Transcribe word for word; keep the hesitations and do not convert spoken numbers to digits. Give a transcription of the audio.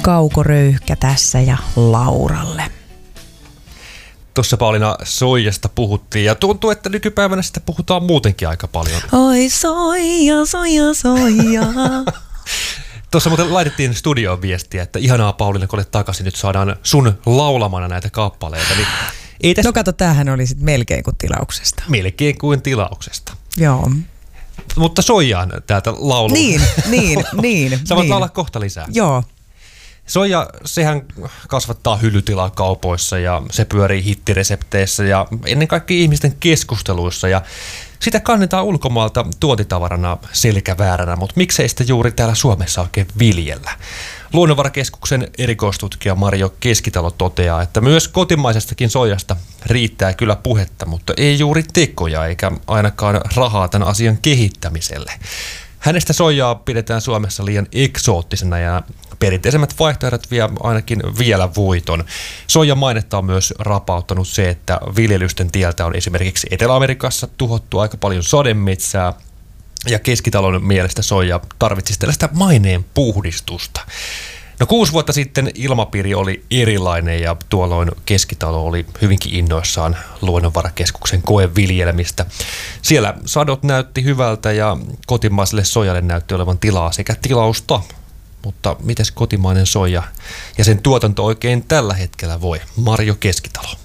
Kaukoröyhkä tässä ja Lauralle. Tuossa Pauliina soijasta puhuttiin ja tuntuu, että nykypäivänä sitä puhutaan muutenkin aika paljon. Oi soija, soija, soija. Tuossa muuten laitettiin studioon viestiä, että ihanaa Pauliina, kun olet takaisin, nyt saadaan sun laulamana näitä kappaleita. Niin ei tästä... No kato, tämähän oli sitten melkein kuin tilauksesta. Melkein kuin tilauksesta. Joo. Mutta soijaan täältä laulu. Niin, niin, niin. Sä voit niin. laulaa kohta lisää. Joo. Soija, sehän kasvattaa hyllytilaa kaupoissa ja se pyörii hittiresepteissä ja ennen kaikkea ihmisten keskusteluissa ja sitä kannetaan ulkomaalta tuotitavarana selkävääränä, mutta miksei sitä juuri täällä Suomessa oikein viljellä? Luonnonvarakeskuksen erikoistutkija Marjo Keskitalo toteaa, että myös kotimaisestakin soijasta riittää kyllä puhetta, mutta ei juuri tekoja eikä ainakaan rahaa tämän asian kehittämiselle. Hänestä soijaa pidetään Suomessa liian eksoottisena ja perinteisemmät vaihtoehdot vie ainakin vielä voiton. Soijan mainetta on myös rapauttanut se, että viljelysten tieltä on esimerkiksi Etelä-Amerikassa tuhottu aika paljon sademetsää ja Keskitalon mielestä soija tarvitsisi tällaista maineen puhdistusta. No kuusi vuotta sitten ilmapiiri oli erilainen ja tuolloin Keskitalo oli hyvinkin innoissaan Luonnonvarakeskuksen koeviljelmistä. Siellä sadot näytti hyvältä ja kotimaiselle soijalle näytti olevan tilaa sekä tilausta. Mutta mites kotimainen soija ja sen tuotanto oikein tällä hetkellä voi? Marjo Keskitalo.